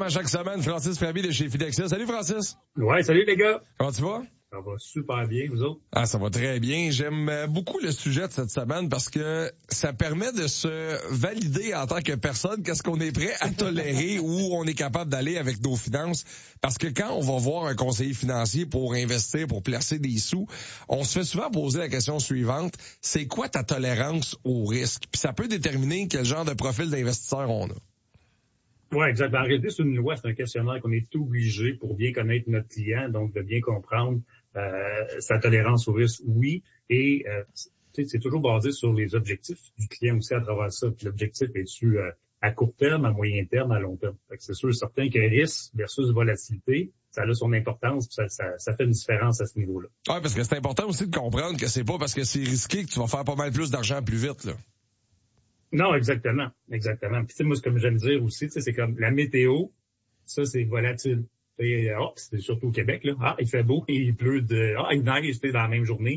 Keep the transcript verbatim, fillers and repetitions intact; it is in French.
à chaque semaine, Francis Framy de chez Fidexia. Salut Francis. Ouais, salut les gars. Comment tu vas? Ça va super bien, vous autres? Ah, ça va très bien. J'aime beaucoup le sujet de cette semaine parce que ça permet de se valider en tant que personne qu'est-ce qu'on est prêt à tolérer où on est capable d'aller avec nos finances. Parce que quand on va voir un conseiller financier pour investir, pour placer des sous, on se fait souvent poser la question suivante. C'est quoi ta tolérance au risque? Puis ça peut déterminer quel genre de profil d'investisseur on a. Oui, exactement. En réalité, c'est une loi, c'est un questionnaire qu'on est obligé pour bien connaître notre client, donc de bien comprendre euh, sa tolérance au risque, oui. Et euh, c'est toujours basé sur les objectifs du client aussi à travers ça. Puis l'objectif est-tu euh, à court terme, à moyen terme, à long terme. Fait que c'est sûr, certain que risque versus volatilité, ça a son importance, puis ça, ça, ça fait une différence à ce niveau-là. Oui, parce que c'est important aussi de comprendre que c'est pas parce que c'est risqué que tu vas faire pas mal plus d'argent plus vite, là. Non, exactement, exactement. Puis tu sais, moi, ce que j'aime dire aussi, tu sais, c'est comme la météo, ça, c'est volatile. Et, oh, c'est surtout au Québec, là. Ah, il fait beau et il pleut de, ah, il neige, tu sais, dans la même journée.